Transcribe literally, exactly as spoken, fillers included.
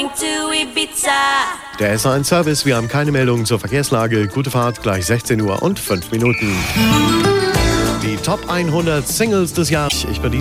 going to Ibiza. Der S eins Service, wir haben keine Meldungen zur Verkehrslage. Gute Fahrt, gleich sechzehn Uhr und fünf Minuten. Die Top hundert Singles des Jahres. Ich bin